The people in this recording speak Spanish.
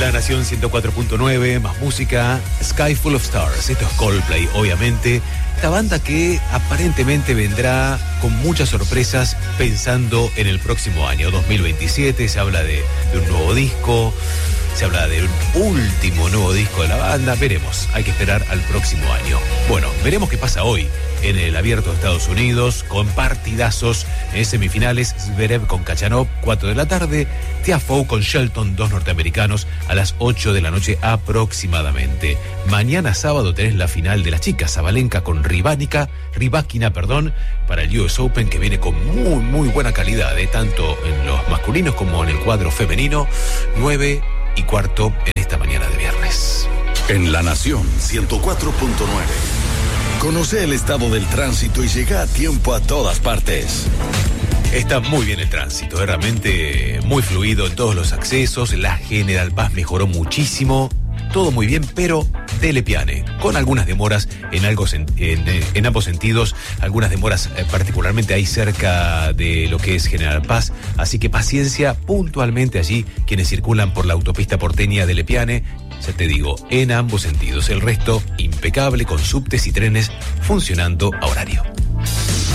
La Nación 104.9, más música, Sky Full of Stars. Esto es Coldplay, obviamente. Esta banda que aparentemente vendrá con muchas sorpresas pensando en el próximo año, 2027. Se habla de un nuevo disco, se habla de un último nuevo disco de la banda. Veremos, hay que esperar al próximo año. Bueno, veremos qué pasa hoy en el Abierto de Estados Unidos, con partidazos en semifinales. Zverev con Khachanov, 4 de la tarde. Tiafoe con Shelton, 2 norteamericanos, a las 8 de la noche aproximadamente. Mañana sábado tenés la final de las chicas, Sabalenka con Rybakina, para el US Open, que viene con muy buena calidad, tanto en los masculinos como en el cuadro femenino. 9:15 en esta mañana de viernes. En La Nación 104.9. Conoce el estado del tránsito y llega a tiempo a todas partes. Está muy bien el tránsito, realmente muy fluido en todos los accesos. La General Paz mejoró muchísimo, todo muy bien, pero Dele Piane, con algunas demoras en ambos sentidos, algunas demoras particularmente ahí cerca de lo que es General Paz, así que paciencia puntualmente allí quienes circulan por la autopista porteña Dele Piane. Ya te digo, en ambos sentidos. El resto impecable, con subtes y trenes funcionando a horario.